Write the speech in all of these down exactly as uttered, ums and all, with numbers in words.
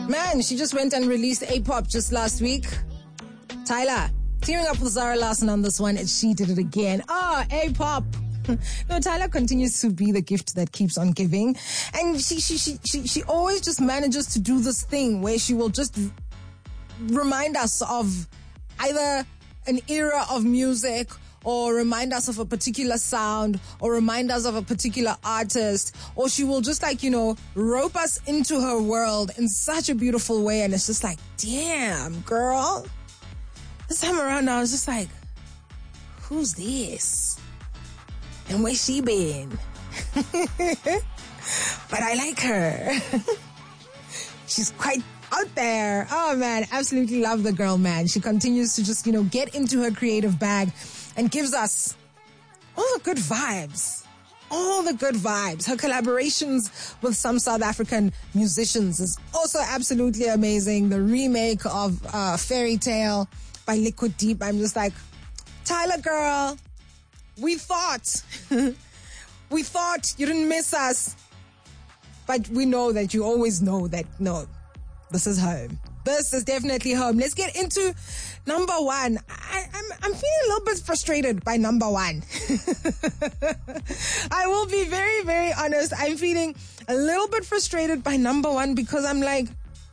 Man, she just went and released A-Pop just last week. Tyla, teaming up with Zara Larsson on this one, and she did it again. Ah, oh, A-Pop. No, Tyla continues to be the gift that keeps on giving. And she, she, she, she, she always just manages to do this thing where she will just remind us of either an era of music, or remind us of a particular sound, or remind us of a particular artist, or she will just like, you know, rope us into her world in such a beautiful way. And it's just like, damn, girl. This time around I was just like, who's this? And where's she been? But I like her. She's quite out there. Oh man, absolutely love the girl, man. She continues to just, you know, get into her creative bag and gives us all the good vibes. All the good vibes. Her collaborations with some South African musicians is also absolutely amazing. The remake of uh, Fairy Tale by Liquid Deep. I'm just like, Tyla girl, we thought. we thought you didn't miss us. But we know that you always know that, no, this is home. This is definitely home. Let's get into number one. I, I'm, I'm feeling a little bit frustrated by number one. I will be very, very honest. I'm feeling a little bit frustrated by number one because I'm like,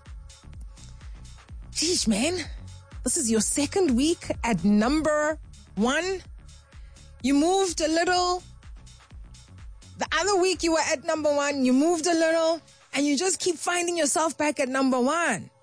geez, man, this is your second week at number one. You moved a little. The other week you were at number one. You moved a little. And you just keep finding yourself back at number one.